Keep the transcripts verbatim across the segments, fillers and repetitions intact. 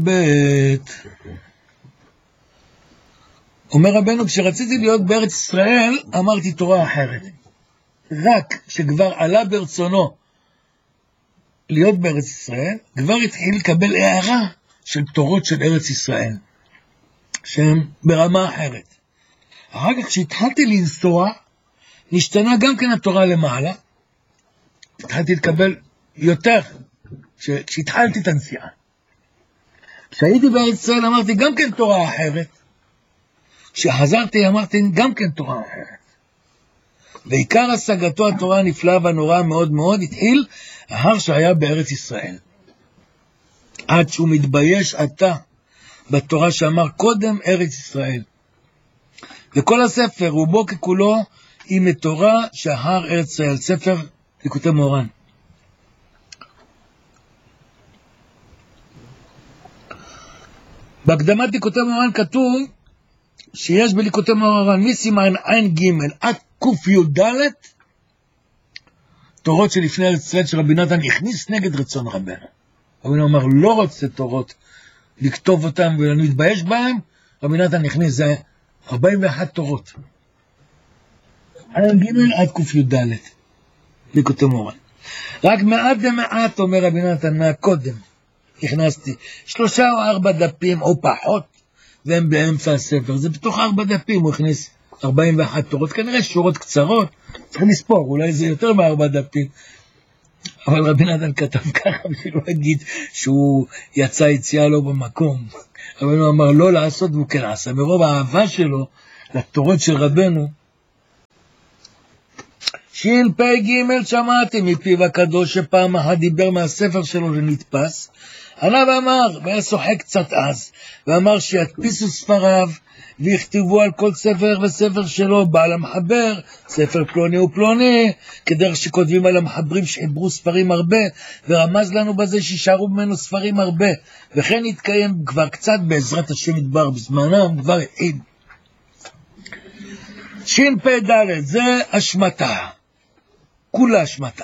בית. אומר רבנו, כשרציתי להיות בארץ ישראל, אמרתי תורה אחרת. רק שכבר עלה ברצונו להיות בארץ ישראל, כבר התחיל לקבל הערה של תורות של ארץ ישראל, שהן ברמה אחרת. אחר כך כשהתחלתי לנסוע, נשתנה גם כן התורה למעלה, התחלתי לקבל יותר, כשהתחלתי את הנסיעה. כשהייתי בארץ ישראל אמרתי גם כן תורה אחרת, כשחזרתי אמרתי גם כן תורה אחרת. ועיקר השגתו התורה הנפלאה והנוראה מאוד מאוד התחיל אחר שהיה בארץ ישראל. עד שהוא מתבייש עתה בתורה שאמר קודם ארץ ישראל. וכל הספר רובו ככולו היא מתורה שאחר ארץ ישראל, ספר ליקוטי מוהר"ן. בהקדמת ליקוטי מוהר"ן כתוב שיש בליקוטי מוהר"ן מסימן עין ג' עד ק"ד תורות שלפני ארץ ישראל שרבי נתן הכניס נגד רצון רבנו. רבי נתן אמר לא רוצה תורות לכתוב אותם ואני מתבייש בהם, רבי נתן הכניס זה ארבעים ואחת תורות. עין ג' עד ק"ד ליקוטי מוהר"ן. רק מעט ומעט אומר רבי נתן מהקודם הכנסתי שלושה או ארבע דפים או פחות והם באמצע הספר, זה בתוך ארבע דפים הוא הכניס ארבעים ואחת תורות, כנראה שורות קצרות, צריך לספור, אולי זה יותר מארבע דפים, אבל רבי נתן כתב ככה בשביל להגיד שהוא יצא יציאה לו במקום, אבל הוא אמר לא לעשות והוא כן עשה, מרוב האהבה שלו לתורות של רבנו. שין פי ג' שמעתי מפיו הקדוש שפעם אחת דיבר מהספר שלו ונתפס, ענה ואמר, והיה שוחק קצת אז, ואמר שידפיסו ספריו, ויכתבו על כל ספר וספר שלו, בעל המחבר, ספר פלוני ופלוני, כדרך שכותבים על המחברים שחיברו ספרים הרבה, ורמז לנו בזה שישארו ממנו ספרים הרבה, וכן התקיים כבר קצת בעזרת השם יתברך בזמנם, כבר התחיל. שין פי ד' זה אשמתה, כולה אשמתה.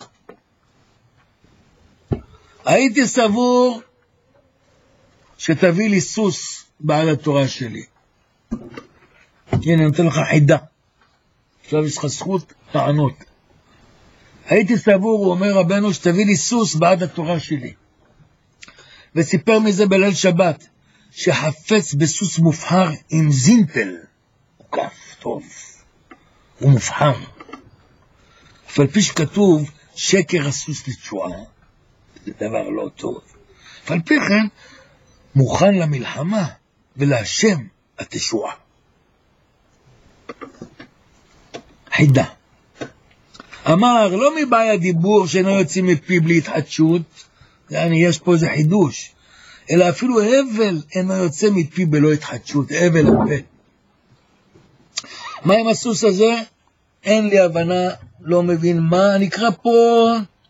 הייתי סבור שתביא לי סוס בעל התורה שלי. הנה, אני נותן לך חידה. עכשיו יש לך זכות טענות. הייתי סבור, הוא אומר רבנו, שתביא לי סוס בעד התורה שלי. וסיפר מזה בליל שבת, שחפץ בסוס מובחר עם זינפל. הוא כף טוב. הוא מובחר. אבל פי שכתוב, שקר הסוס לתשועה. זה דבר לא טוב. אבל פי כן, מוכן למלחמה ולהשם התשועה. חידה. אמר, לא מבעיה דיבור שאינו יוצאים מפי בלי התחדשות, yani, יש פה איזה חידוש, אלא אפילו הבל אינו יוצא מפי בלא התחדשות, הבל הפה. מה עם הסוס הזה? אין לי הבנה, לא מבין מה, נקרא פה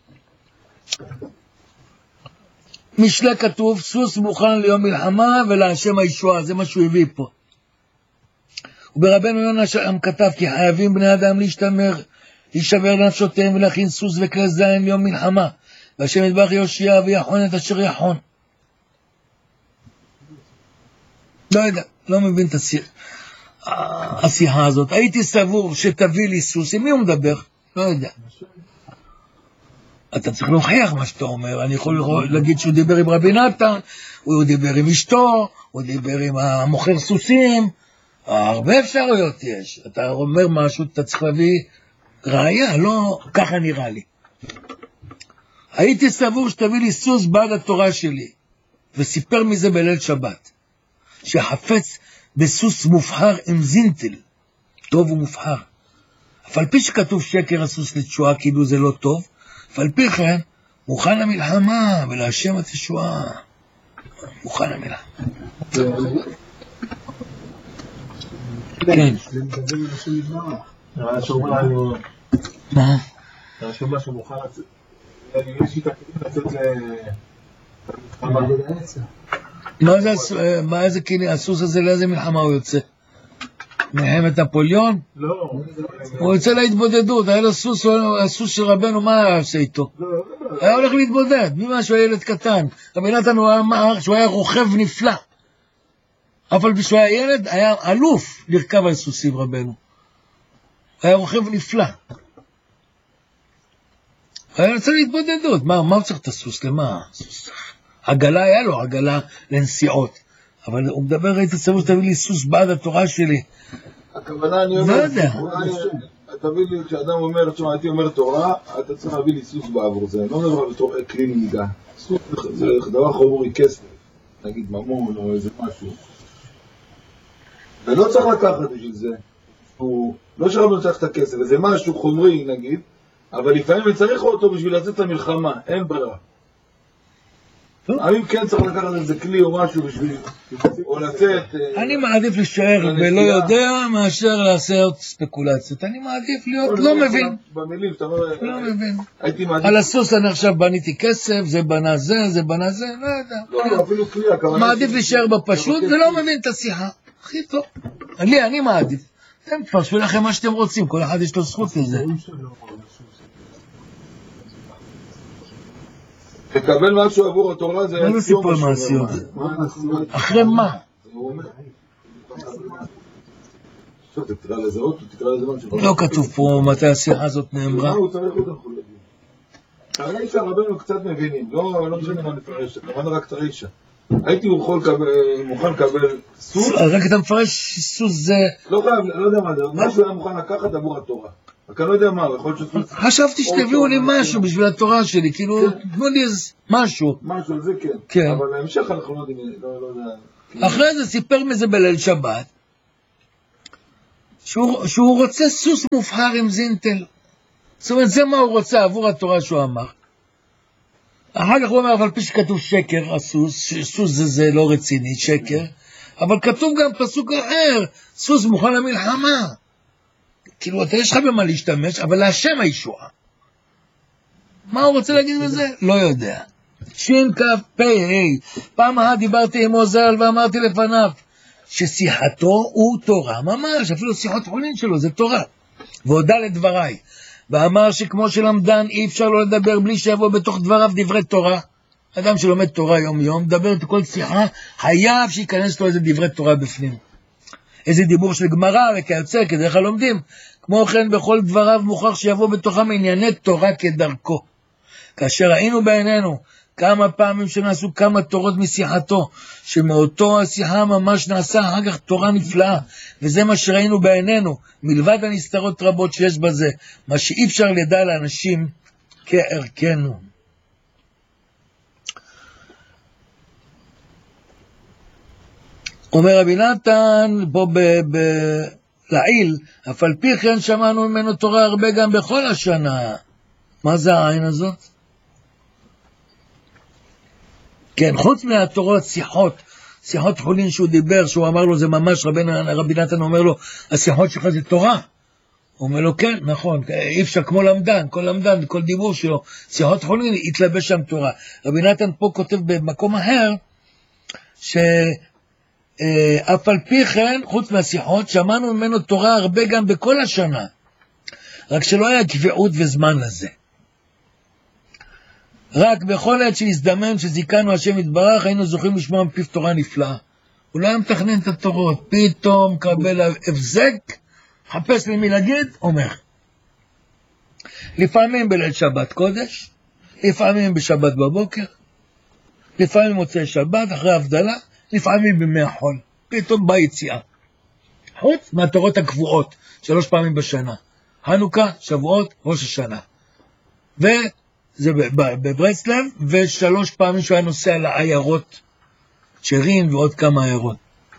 משלה כתוב, סוס מוכן ליום מלחמה ולהשם הישועה, זה מה שהוא הביא פה. וברבנו יונה שם כתב כי חייבים בני אדם להשתמר, להישבר לנפשותיהם ולהכין סוס וכלי זין ליום מלחמה, והשם יתברך יושיע ויחון את אשר יחון. לא יודע, לא מבין את השיחה הזאת. הייתי סבור שתביא לי סוס, עם מי הוא מדבר? לא יודע. אתה צריך להוכיח מה שאתה אומר, אני יכול להגיד שהוא דיבר עם רבי נתן, הוא דיבר עם אשתו, הוא דיבר עם המוכר סוסים, הרבה אפשרויות יש. אתה אומר משהו, אתה צריך להביא ראיה, לא ככה נראה לי. הייתי סבור שתביא לי סוס בעד התורה שלי, וסיפר מזה בליל שבת, שחפץ בסוס מובחר עם זינטל, טוב ומובחר. אבל פי שכתוב שקר הסוס לתשועה, כאילו זה לא טוב, ועל פי כן, מוכן למלחמה ולהשם התשועה. מוכן למלחמה. כן. מה? הרשמה שמוכן לצאת. יש איתה לצאת למלחמה. מה זה כאילו, הסוס הזה לאיזה מלחמה הוא יוצא? מלחמת נפוליאון? לא. הוא יוצא להתבודדות, היה לו סוס, הסוס של רבנו, מה היה עושה איתו? לא, לא, היה הולך להתבודד, ממה שהוא היה ילד קטן. רבי נתן הוא אמר שהוא היה רוכב נפלא. אבל כשהוא היה ילד, היה אלוף לרכב על סוסים רבנו. היה רוכב נפלא. היה יוצא להתבודדות. מה, מה הוא צריך את הסוס? למה? סוס. עגלה היה לו, עגלה לנסיעות. אבל הוא מדבר, הייתי סבור שתביא לי סוס בעד התורה שלי. הכוונה, אני אומר, לא יודע. תביא לי, כשאדם אומר, תשמע, הייתי אומר תורה, אתה צריך להביא לי סוס בעבור זה. לא מדבר בתור כלי נהיגה. סוס זה דבר חומרי כסף, נגיד ממון או איזה משהו. ולא צריך לקחת בשביל זה. הוא לא שרבנו צריך את הכסף, וזה משהו חומרי, נגיד, אבל לפעמים אני צריך אותו בשביל לצאת למלחמה, אין ברירה. האם כן צריך לקחת איזה כלי או משהו בשביל, או לצאת... אני מעדיף להישאר ולא יודע מאשר לעשות ספקולציות. אני מעדיף להיות, לא מבין. במילים, אתה אומר... לא מבין. הייתי מעדיף... על הסוס אני עכשיו בניתי כסף, זה בנה זה, זה בנה זה, לא יודע. לא, אפילו כלי, הכוונה... מעדיף להישאר בפשוט ולא מבין את השיחה. הכי טוב. לי, אני מעדיף. אתם תפרשו לכם מה שאתם רוצים, כל אחד יש לו זכות לזה. לקבל משהו עבור התורה זה... לא סיפור מעשיות. אחרי מה? עכשיו תקרא לזה עוד, תקרא לזה משהו. לא כתוב פה מתי השיחה הזאת נאמרה. מה הוא צריך עוד אנחנו להגיד? הרי שהרבנו קצת מבינים, לא משנה מה נפרש, כמובן רק תרישה. הייתי מוכן לקבל סוס. רק אתה מפרש סוס זה... לא חייב, לא יודע מה זה, משהו היה מוכן לקחת עבור התורה. רק אני לא יודע מה, יכול להיות שסוס... חשבתי שתביאו לי משהו בשביל התורה שלי, כאילו, תנו לי איזה משהו. משהו על זה כן. כן. אבל בהמשך אנחנו לא יודעים, לא יודע... אחרי זה סיפר מזה בליל שבת, שהוא רוצה סוס מובחר עם זינטל. זאת אומרת, זה מה הוא רוצה עבור התורה שהוא אמר. אחר כך הוא אומר, אבל פי שכתוב שקר, הסוס, סוס זה, זה לא רציני, שקר, אבל כתוב גם פסוק אחר, סוס מוכן למלחמה. כאילו, אתה יש לך במה להשתמש, אבל להשם הישועה. מה הוא רוצה להגיד בזה? לא יודע. שין כף פי, היי, פעם אחת דיברתי עם עוזר ואמרתי לפניו, ששיחתו הוא תורה, ממש, אפילו שיחות חולין שלו, זה תורה. והודע לדבריי. ואמר שכמו שלמדן אי אפשר לא לדבר בלי שיבוא בתוך דבריו דברי תורה. אדם שלומד תורה יום יום, מדבר את כל שיחה, חייב שיכנס לו איזה דברי תורה בפנים. איזה דיבור של גמרא וכיוצא, כדרך הלומדים. כמו כן בכל דבריו מוכרח שיבוא בתוכם ענייני תורה כדרכו. כאשר ראינו בעינינו כמה פעמים שנעשו כמה תורות משיחתו, שמאותו השיחה ממש נעשה אחר כך תורה נפלאה, וזה מה שראינו בעינינו, מלבד הנסתרות רבות שיש בזה, מה שאי אפשר לדע לאנשים כערכנו. אומר רבי נתן, פה בלעיל, אף על פי כן שמענו ממנו תורה הרבה גם בכל השנה. מה זה העין הזאת? כן, חוץ מהתורות, שיחות, שיחות חולין שהוא דיבר, שהוא אמר לו, זה ממש, רבי, רבי נתן אומר לו, השיחות שלך זה תורה. הוא אומר לו, כן, נכון, אי אפשר כמו למדן, כל למדן, כל דיבור שלו, שיחות חולין, יתלבש שם תורה. רבי נתן פה כותב במקום אחר, שאף על פי כן, חוץ מהשיחות, שמענו ממנו תורה הרבה גם בכל השנה, רק שלא היה קביעות וזמן לזה. רק בכל עת שהזדמן שזיקנו השם יתברך, היינו זוכים לשמוע מפיו תורה נפלאה. הוא לא היה מתכנן את התורות, פתאום קבל הבזק, חפש למי להגיד, אומר. לפעמים בליל שבת קודש, לפעמים בשבת בבוקר, לפעמים מוצאי שבת אחרי הבדלה, לפעמים בימי החול, פתאום ביציאה. חוץ מהתורות הקבועות, שלוש פעמים בשנה. חנוכה, שבועות, ראש השנה. ו... זה בברסלב, ושלוש פעמים שהוא היה נוסע לעיירות, צ'רין ועוד כמה עיירות.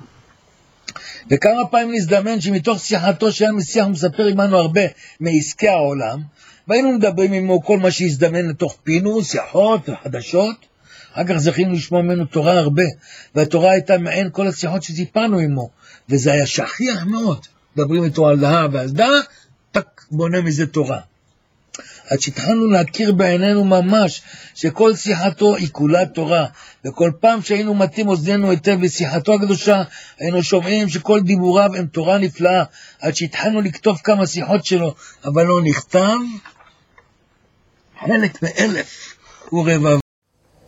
וכמה פעמים נזדמן שמתוך שיחתו שהיה משיח מספר עמנו הרבה מעסקי העולם, והיינו מדברים עמו כל מה שהזדמן לתוך פינו, שיחות וחדשות, אחר כך זכינו לשמוע ממנו תורה הרבה, והתורה הייתה מעין כל השיחות שסיפרנו עמו, וזה היה שכיח מאוד, מדברים איתו על דעה ועל דעה, טק, בונה מזה תורה. עד שהתחלנו להכיר בעינינו ממש שכל שיחתו היא כולה תורה, וכל פעם שהיינו מתאים אוזנינו היטב לשיחתו הקדושה, היינו שומעים שכל דיבוריו הם תורה נפלאה, עד שהתחלנו לכתוב כמה שיחות שלו, אבל לא נכתב חלק מאלף, ורבבה.